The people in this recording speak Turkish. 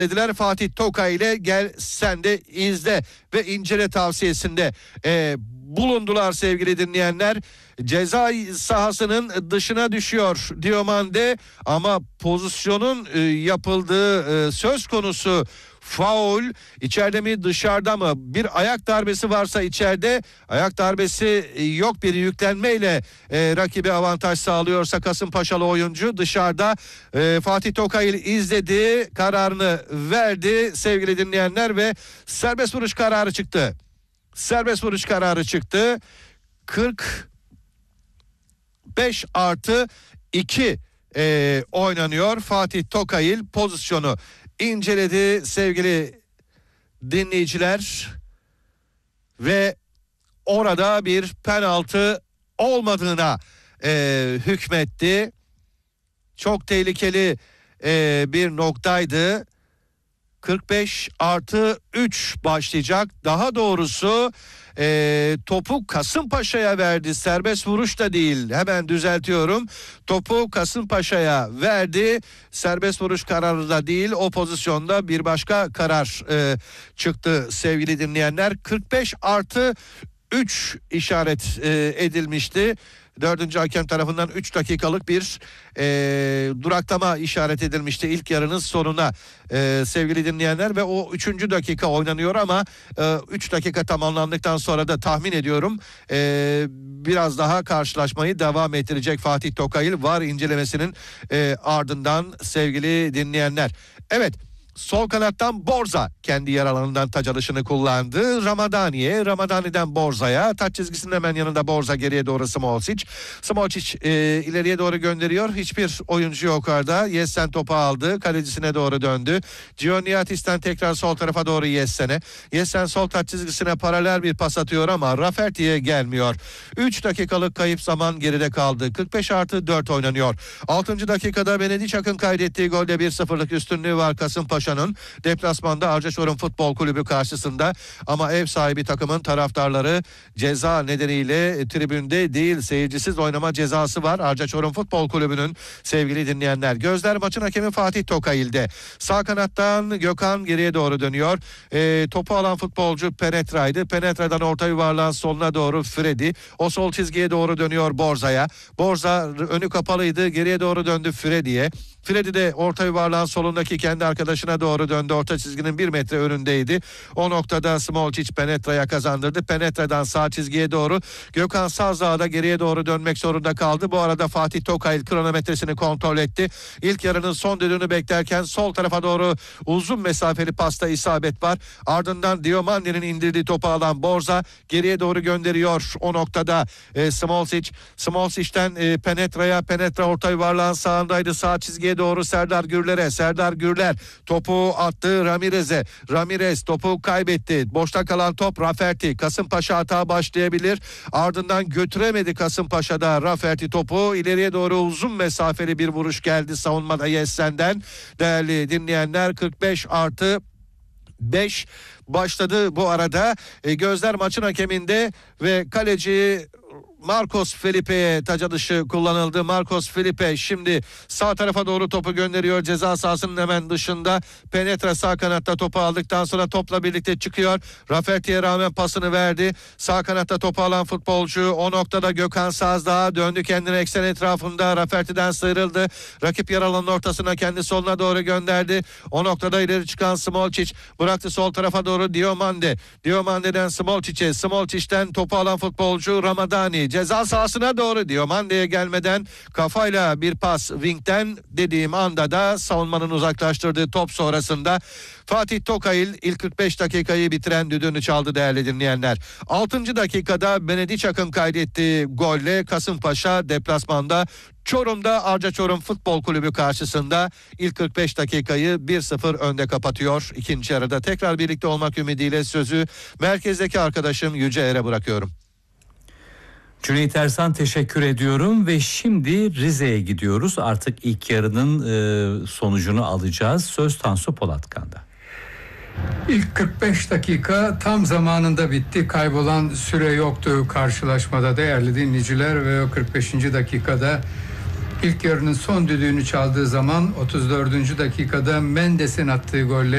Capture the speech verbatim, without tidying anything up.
dediler. Fatih Tokay ile gel sen de izle ve incele tavsiyesinde e, bulundular sevgili dinleyenler. Ceza sahasının dışına düşüyor Diomande ama pozisyonun e, yapıldığı e, söz konusu. Faul içeride mi dışarıda mı? Bir ayak darbesi varsa içeride, ayak darbesi yok, bir yüklenmeyle e, rakibi avantaj sağlıyorsa Kasımpaşalı oyuncu dışarıda. e, Fatih Tokay izledi, kararını verdi sevgili dinleyenler ve serbest vuruş kararı çıktı. Serbest vuruş kararı çıktı. kırk beş artı iki e, oynanıyor. Fatih Tokay pozisyonu inceledi sevgili dinleyiciler ve orada bir penaltı olmadığına e, hükmetti. Çok tehlikeli e, bir noktaydı. kırk beş artı üç başlayacak. Daha doğrusu e, topu Kasımpaşa'ya verdi. Serbest vuruş da değil. Hemen düzeltiyorum. Topu Kasımpaşa'ya verdi. Serbest vuruş kararı da değil. O pozisyonda bir başka karar e, çıktı sevgili dinleyenler. kırk beş artı üç işaret e, edilmişti. Dördüncü hakem tarafından üç dakikalık bir e, duraklama işaret edilmişti ilk yarının sonuna e, sevgili dinleyenler ve o üçüncü dakika oynanıyor ama e, üç dakika tamamlandıktan sonra da tahmin ediyorum e, biraz daha karşılaşmayı devam ettirecek Fatih Tokay var incelemesinin e, ardından sevgili dinleyenler. Evet. Sol kanattan Borza kendi yer alanından taç alışını kullandı. Ramadani'ye, Ramadani'den Borza'ya. Taç çizgisinin hemen yanında Borza, geriye doğru Smolcic. Smolcic e, ileriye doğru gönderiyor. Hiçbir oyuncu yok orada. Yessen topu aldı. Kalecisine doğru döndü. Gianniatis'ten tekrar sol tarafa doğru Yessen'e. Yessen sol taç çizgisine paralel bir pas atıyor ama Rafferty'ye gelmiyor. üç dakikalık kayıp zaman geride kaldı. kırk beş artı dört oynanıyor. altıncı dakikada Benedicak'ın kaydettiği golde bir sıfırlık üstünlüğü var Kasımpaşa. Deplasmanda Arcaçorum Futbol Kulübü karşısında ama ev sahibi takımın taraftarları ceza nedeniyle tribünde değil, seyircisiz oynama cezası var Arcaçorum Futbol Kulübü'nün sevgili dinleyenler. Gözler maçın hakemi Fatih Tokay'il'de. Sağ kanattan Gökhan geriye doğru dönüyor. E, topu alan futbolcu Penetra'ydı. Penetra'dan orta yuvarlağın soluna doğru Freddy. O sol çizgiye doğru dönüyor Borza'ya. Borza önü kapalıydı. Geriye doğru döndü Freddy'ye. Freddy de orta yuvarlağın solundaki kendi arkadaşına doğru döndü. Orta çizginin bir metre önündeydi. O noktada Smolcic Penetra'ya kazandırdı. Penetra'dan sağ çizgiye doğru. Gökhan Sazdağ da geriye doğru dönmek zorunda kaldı. Bu arada Fatih Tokay kronometresini kontrol etti. İlk yarının son düdüğünü beklerken sol tarafa doğru uzun mesafeli pasta isabet var. Ardından Diomande'nin indirdiği topu alan Borza geriye doğru gönderiyor. O noktada e, Smolcic. Smolcic'ten e, Penetra'ya. Penetra orta yuvarlağın sağındaydı. Sağ çizgiye doğru Serdar Gürler'e. Serdar Gürler topu attı Ramirez'e. Ramirez topu kaybetti. Boşta kalan top Rafferty. Kasımpaşa hata başlayabilir. Ardından götüremedi Kasımpaşa'da Rafferty topu. İleriye doğru uzun mesafeli bir vuruş geldi savunmada Yessen'den. Değerli dinleyenler, kırk beş artı beş başladı bu arada. E, gözler maçın hakeminde ve kaleci Marcos Felipe'ye taç atışı kullanıldı. Marcos Felipe şimdi sağ tarafa doğru topu gönderiyor. Ceza sahasının hemen dışında. Penetra sağ kanatta topu aldıktan sonra topla birlikte çıkıyor. Rafferty'ye rağmen pasını verdi. Sağ kanatta topu alan futbolcu o noktada Gökhan Sazdağ döndü kendine eksen etrafında. Rafferty'den sıyrıldı. Rakip yer alanın ortasına kendi soluna doğru gönderdi. O noktada ileri çıkan Smolcic bıraktı sol tarafa doğru Diomande. Diomande'den Smolcic'e. Smolcic'ten topu alan futbolcu Ramadani. Ceza sahasına doğru Diomande'ye gelmeden kafayla bir pas wing'den dediğim anda da savunmanın uzaklaştırdığı top sonrasında Fatih Tokay ilk kırk beş dakikayı bitiren düdüğünü çaldı değerli dinleyenler. altıncı dakikada Benedicak'ın kaydettiği golle Kasımpaşa deplasmanda Çorum'da Arcaçorum Futbol Kulübü karşısında ilk kırk beş dakikayı bir sıfır önde kapatıyor. İkinci yarıda tekrar birlikte olmak ümidiyle sözü merkezdeki arkadaşım Yüce Er'e bırakıyorum. Cüneyt Ersan, teşekkür ediyorum ve şimdi Rize'ye gidiyoruz. Artık ilk yarının e, sonucunu alacağız. Söz Tansu Polatkan'da. İlk kırk beş dakika tam zamanında bitti. Kaybolan süre yoktu karşılaşmada değerli dinleyiciler ve o kırk beşinci dakikada ilk yarının son düdüğünü çaldığı zaman otuz dördüncü dakikada Mendes'in attığı golle